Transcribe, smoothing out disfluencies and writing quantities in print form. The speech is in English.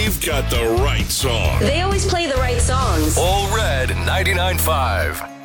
They've got the right song. They always play the right songs. All Red 99.5.